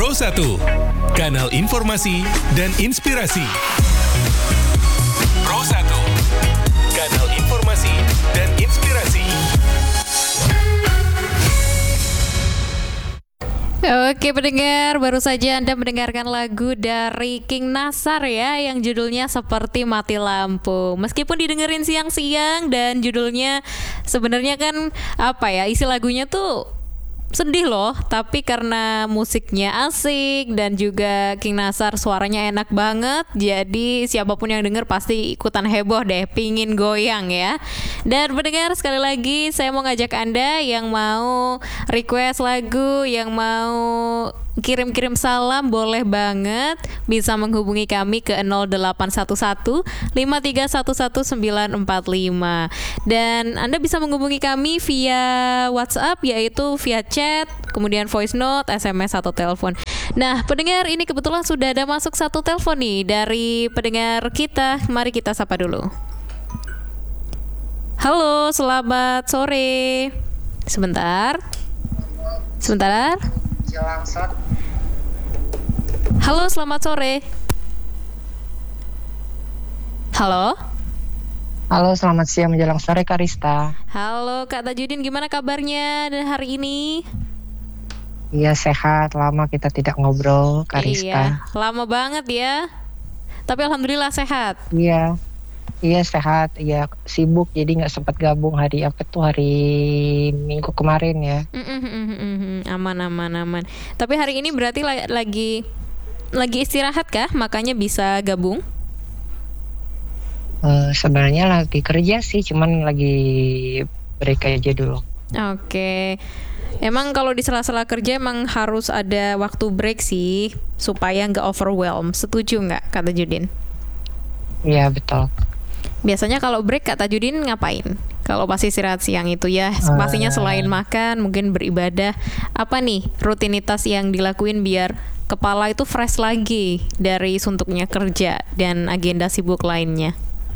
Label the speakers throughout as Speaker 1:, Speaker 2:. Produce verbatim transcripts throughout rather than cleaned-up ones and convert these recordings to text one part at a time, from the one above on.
Speaker 1: Pro satu, kanal informasi dan inspirasi. Pro satu, kanal informasi dan inspirasi.
Speaker 2: Oke pendengar, baru saja Anda mendengarkan lagu dari King Nasar ya, yang judulnya Seperti Mati Lampu. Meskipun didengerin siang-siang dan judulnya sebenarnya kan apa ya, isi lagunya tuh sedih loh, tapi karena musiknya asik dan juga King Nasar suaranya enak banget, jadi siapapun yang denger pasti ikutan heboh deh, pingin goyang ya. Dan pendengar, sekali lagi saya mau ngajak Anda yang mau request lagu, yang mau kirim-kirim salam, boleh banget bisa menghubungi kami ke nol delapan satu satu lima tiga satu satu sembilan empat lima. Dan Anda bisa menghubungi kami via WhatsApp, yaitu via chat, kemudian voice note, S M S atau telepon. Nah, pendengar, ini kebetulan sudah ada masuk satu telepon nih dari pendengar kita. Mari kita sapa dulu. Halo, selamat sore. Sebentar. Sebentar. Halo, selamat sore. Halo.
Speaker 3: Halo, selamat siang menjelang sore Kak Rista.
Speaker 2: Halo Kak Tajudin, gimana kabarnya dan hari ini?
Speaker 3: Iya, sehat. Lama kita tidak ngobrol Kak Rista.
Speaker 2: Iya, lama banget ya. Tapi alhamdulillah sehat.
Speaker 3: Iya, iya sehat. Iya, sibuk jadi nggak sempat gabung hari apa tuh hari Minggu kemarin ya.
Speaker 2: Mm-mm-mm-mm-mm. Aman aman aman. Tapi hari ini berarti la- lagi lagi istirahat kah? Makanya bisa gabung?
Speaker 3: Uh, sebenarnya lagi kerja sih, cuman lagi break aja dulu.
Speaker 2: Oke. Emang kalau di sela-sela kerja emang harus ada waktu break sih, supaya nggak overwhelm. Setuju nggak, Kak Tajudin?
Speaker 3: Iya, betul.
Speaker 2: Biasanya kalau break Kak Tajudin ngapain? Kalau pas istirahat siang itu ya, pastinya selain makan, mungkin beribadah. Apa nih rutinitas yang dilakuin biar kepala itu fresh lagi dari suntuknya kerja dan agenda sibuk lainnya?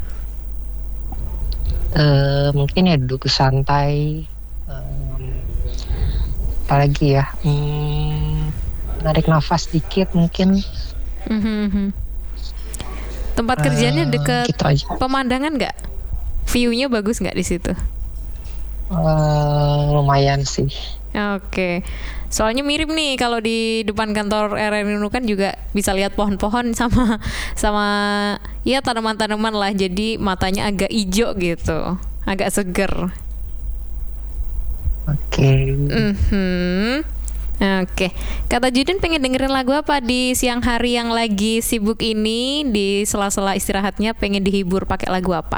Speaker 3: Uh, mungkin ya duduk santai. Um, apalagi ya, um, narik nafas dikit mungkin.
Speaker 2: Mm-hmm. Tempat kerjanya dekat
Speaker 3: gitu
Speaker 2: pemandangan nggak? View-nya bagus nggak di situ?
Speaker 3: Uh, lumayan sih.
Speaker 2: Oke, soalnya mirip nih kalau di depan kantor R R Nunukan juga bisa lihat pohon-pohon sama sama ya tanaman-tanaman lah. Jadi matanya agak hijau gitu, agak seger.
Speaker 3: Oke.
Speaker 2: Mm-hmm. Oke, Kak Tajudin pengen dengerin lagu apa di siang hari yang lagi sibuk ini, di sela-sela istirahatnya pengen dihibur pakai lagu apa?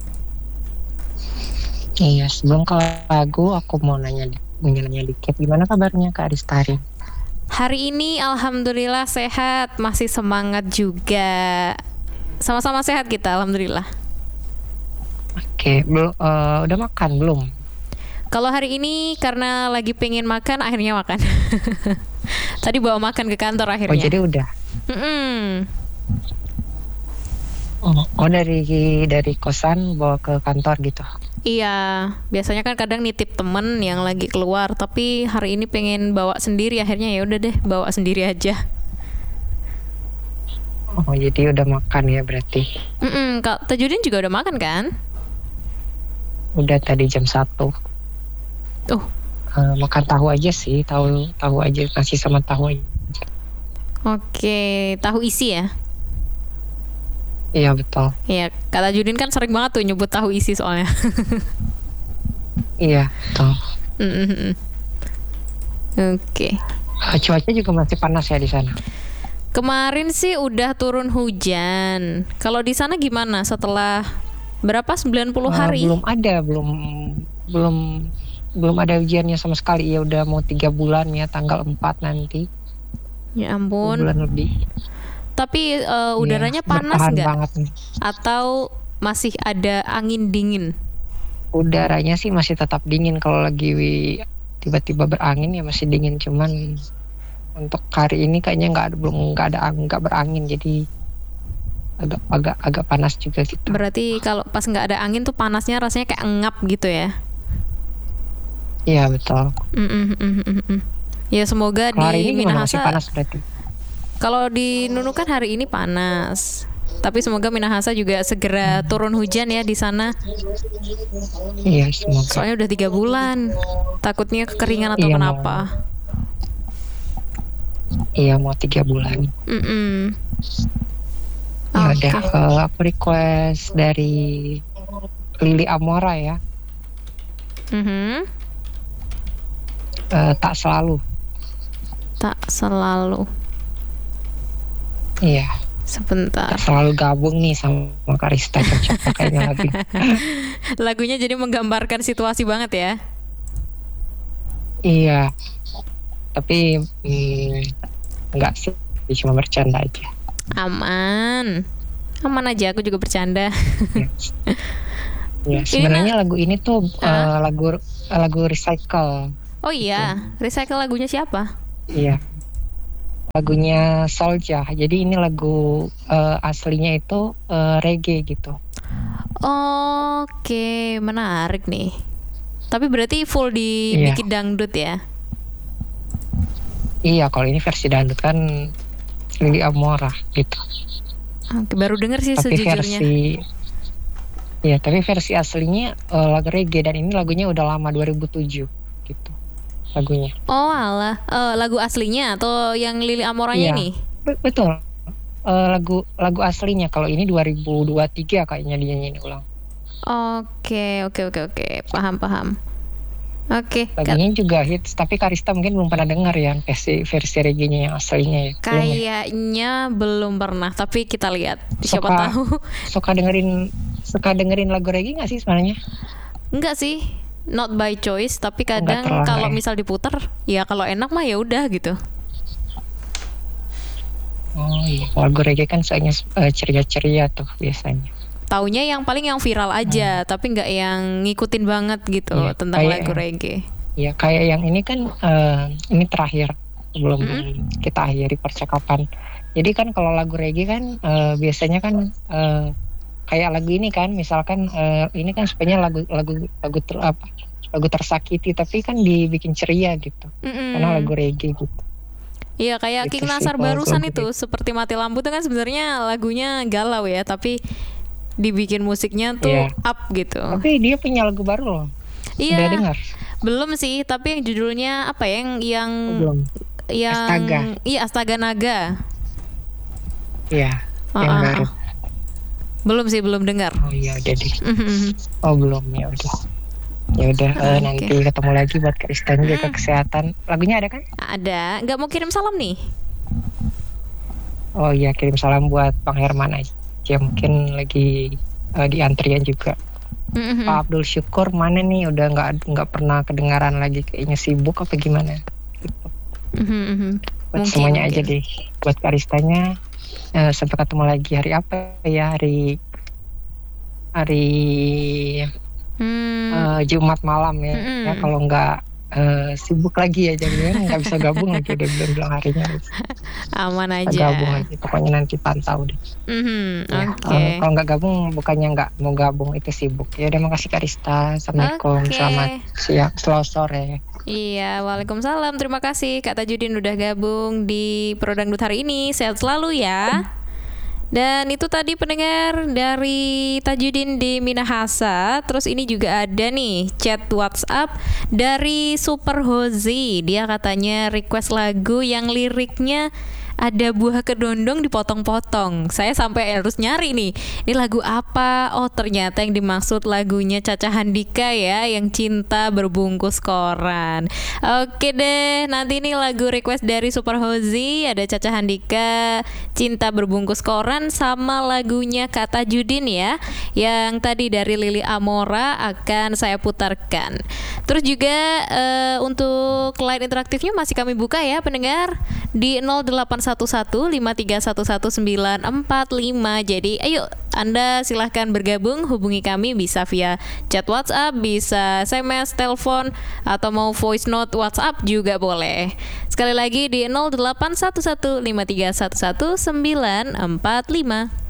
Speaker 3: Iya, sebelum ke lagu aku mau nanya nanya dikit, gimana kabarnya Kak Aristari?
Speaker 2: Hari ini alhamdulillah sehat, masih semangat juga. Sama-sama sehat kita, alhamdulillah.
Speaker 3: Oke, belum uh, udah makan belum?
Speaker 2: Kalau hari ini karena lagi pengen makan, akhirnya makan. Tadi bawa makan ke kantor akhirnya.
Speaker 3: Oh, jadi udah.
Speaker 2: Mm-mm.
Speaker 3: Oh, oh dari dari kosan bawa ke kantor gitu.
Speaker 2: Iya, biasanya kan kadang nitip temen yang lagi keluar, tapi hari ini pengen bawa sendiri, akhirnya ya udah deh bawa sendiri aja.
Speaker 3: Oh, jadi udah makan ya berarti.
Speaker 2: Mm-mm, Kak Tajudin juga udah makan kan?
Speaker 3: Udah tadi jam satu.
Speaker 2: Oh,
Speaker 3: uh, makan tahu aja sih, tahu tahu aja, nasi sama tahu aja.
Speaker 2: Oke, tahu isi ya?
Speaker 3: Iya betul.
Speaker 2: Iya, Kak Tajudin kan sering banget tuh nyebut tahu isi soalnya.
Speaker 3: Iya betul.
Speaker 2: Mm-mm. Oke.
Speaker 3: Uh, cuaca juga masih panas ya di sana.
Speaker 2: Kemarin sih udah turun hujan. Kalau di sana gimana setelah berapa sembilan puluh hari?
Speaker 3: Uh, belum ada, belum belum belum ada hujannya sama sekali. Ya udah mau tiga bulan ya, tanggal empat nanti.
Speaker 2: Ya ampun.
Speaker 3: Bulan lebih.
Speaker 2: Tapi uh, udaranya ya, panas nggak? Atau masih ada angin dingin?
Speaker 3: Udaranya sih masih tetap dingin. Kalau lagi tiba-tiba berangin ya masih dingin. Cuman untuk hari ini kayaknya nggak ada, belum nggak ada nggak berangin, jadi agak agak agak panas juga gitu.
Speaker 2: Berarti kalau pas nggak ada angin tuh panasnya rasanya kayak ngap gitu ya?
Speaker 3: Iya betul.
Speaker 2: Mm-mm-mm-mm. Ya semoga
Speaker 3: Kalau hari
Speaker 2: di
Speaker 3: ini gimana, masih
Speaker 2: Minahasa.
Speaker 3: panas berarti?
Speaker 2: Kalau di Nunukan hari ini panas. Tapi semoga Minahasa juga segera turun hujan ya di sana.
Speaker 3: Iya, semoga.
Speaker 2: Soalnya udah tiga bulan. Takutnya kekeringan atau
Speaker 3: Iya,
Speaker 2: kenapa.
Speaker 3: Iya, mau tiga bulan.
Speaker 2: Mm-mm.
Speaker 3: Ya
Speaker 2: Oke.
Speaker 3: udah, eh, aku request dari Lili Amora ya.
Speaker 2: Mhm.
Speaker 3: Eh, tak selalu.
Speaker 2: Tak selalu.
Speaker 3: Iya,
Speaker 2: Sebentar.
Speaker 3: tak selalu gabung nih sama Karista, cocok pakainya lagi.
Speaker 2: Lagunya jadi menggambarkan situasi banget ya.
Speaker 3: Iya, tapi hmm, enggak sih, cuma bercanda aja.
Speaker 2: Aman. Aman aja, aku juga bercanda.
Speaker 3: Ya, ya, sebenarnya lagu ini tuh eh, lagu lagu recycle.
Speaker 2: Oh iya, recycle lagunya siapa?
Speaker 3: Iya, lagunya Soulja. Jadi ini lagu eh, aslinya itu eh, reggae gitu.
Speaker 2: Oke, menarik nih. Tapi berarti full
Speaker 3: Iya.
Speaker 2: dibikin dangdut ya?
Speaker 3: Iya, kalau ini versi dangdut kan Lili Amora gitu.
Speaker 2: Oke, baru denger sih
Speaker 3: Tapi
Speaker 2: sejujurnya.
Speaker 3: versi Iya, tapi versi aslinya eh, lagu reggae, dan ini lagunya udah lama, dua ribu tujuh gitu lagunya.
Speaker 2: Oh alah, Eh, lagu aslinya atau yang Lili Amoranya
Speaker 3: Iya.
Speaker 2: ini?
Speaker 3: Be- Betul. Eh, lagu lagu aslinya, kalau ini dua ribu dua puluh tiga kayaknya dia nyanyi ulang.
Speaker 2: Oke, oke, oke, oke, paham, paham. Oke, Kak,
Speaker 3: Lagunya juga hits, tapi Karista mungkin belum pernah dengar ya versi versi reggae-nya yang aslinya ya. Belum ya?
Speaker 2: kayaknya belum pernah, tapi kita lihat. Siapa
Speaker 3: Suka-
Speaker 2: tahu.
Speaker 3: Suka dengerin suka dengerin lagu reggae nggak sih sebenarnya?
Speaker 2: Enggak sih, not by choice, tapi
Speaker 3: Enggak
Speaker 2: kadang
Speaker 3: terlalu
Speaker 2: kalau
Speaker 3: ya.
Speaker 2: misal diputer, ya kalau enak mah ya udah gitu.
Speaker 3: Oh iya, lagu reggae kan soalnya eh, ceria-ceria tuh biasanya.
Speaker 2: Taunya yang paling yang viral aja, tapi nggak yang ngikutin banget gitu
Speaker 3: Iya,
Speaker 2: tentang
Speaker 3: kayak
Speaker 2: lagu
Speaker 3: yang-
Speaker 2: reggae.
Speaker 3: Ya kayak yang ini kan eh, ini terakhir sebelum
Speaker 2: Mm-mm.
Speaker 3: kita akhiri percakapan. Jadi kan kalau lagu reggae kan eh, biasanya kan eh, kayak lagu ini kan, misalkan eh, ini kan sebenarnya lagu lagu lagu ter, apa lagu tersakiti, tapi kan dibikin ceria gitu
Speaker 2: Mm-mm.
Speaker 3: karena lagu reggae gitu.
Speaker 2: Iya kayak
Speaker 3: Gitu
Speaker 2: King
Speaker 3: sih
Speaker 2: Nasar
Speaker 3: kalau
Speaker 2: barusan
Speaker 3: lagu
Speaker 2: itu seperti Mati Lampu itu kan sebenarnya lagunya galau ya, tapi dibikin musiknya tuh
Speaker 3: Iya.
Speaker 2: up gitu.
Speaker 3: Tapi dia punya lagu baru loh. Udah
Speaker 2: Iya,
Speaker 3: dengar?
Speaker 2: belum sih, tapi yang judulnya apa ya, yang yang
Speaker 3: Oh, belum.
Speaker 2: yang
Speaker 3: Astaga.
Speaker 2: iya Astaga Naga.
Speaker 3: Iya,
Speaker 2: Ah,
Speaker 3: yang
Speaker 2: ah,
Speaker 3: baru.
Speaker 2: ah. Belum sih, belum dengar.
Speaker 3: Oh iya, udah deh.
Speaker 2: Mhm.
Speaker 3: Oh belum, ya udah. Ya udah, eh,
Speaker 2: Oke.
Speaker 3: nanti ketemu lagi buat Kristen jaga kesehatan. Lagunya ada kan?
Speaker 2: Ada, nggak mau kirim salam nih?
Speaker 3: Oh iya, kirim salam buat Bang Herman aja. Mungkin lagi eh, di antrian juga.
Speaker 2: Mhm.
Speaker 3: Pak Abdul Syukur mana nih? Udah nggak nggak pernah kedengaran lagi, kayaknya sibuk apa gimana? Gitu.
Speaker 2: Mhm, mhm.
Speaker 3: Buat
Speaker 2: Mungkin,
Speaker 3: semuanya aja
Speaker 2: mungkin.
Speaker 3: deh. Buat Karistanya, eh, sampai ketemu lagi hari apa ya? Hari hari
Speaker 2: Hmm.
Speaker 3: eh, Jumat malam ya.
Speaker 2: Mm-mm.
Speaker 3: Ya kalau nggak eh, sibuk lagi ya, jadi nggak bisa gabung lagi, udah belum bilang harinya.
Speaker 2: Aman
Speaker 3: Kita
Speaker 2: aja.
Speaker 3: gabung aja, pokoknya nanti pantau deh.
Speaker 2: Mhm,
Speaker 3: Ya,
Speaker 2: Oke.
Speaker 3: eh, kalau nggak gabung bukannya nggak mau gabung, itu sibuk. Ya udah, makasih Karista. Assalamualaikum.
Speaker 2: Oke.
Speaker 3: Selamat siang, selamat sore.
Speaker 2: Iya, waalaikumsalam. Terima kasih Kak Tajudin udah gabung di Prodangdut hari ini. Sehat selalu ya. Dan itu tadi pendengar dari Tajudin di Minahasa. Terus ini juga ada nih chat WhatsApp dari Super Hozi. Dia katanya request lagu yang liriknya ada buah kedondong dipotong-potong. Saya sampai harus nyari nih, ini lagu apa? Oh ternyata yang dimaksud lagunya Caca Handika ya, yang cinta berbungkus koran. Oke deh, nanti ini lagu request dari Super Hozi, ada Caca Handika, cinta berbungkus koran, sama lagunya Kata Judin ya, yang tadi dari Lili Amora akan saya putarkan. Terus juga eh, untuk line interaktifnya masih kami buka ya pendengar di nol delapan satu satu lima tiga satu satu sembilan empat lima. Jadi ayo Anda silahkan bergabung, hubungi kami bisa via chat WhatsApp, bisa S M S, telepon, atau mau voice note WhatsApp juga boleh. Sekali lagi di nol delapan satu satu lima tiga satu satu sembilan empat lima.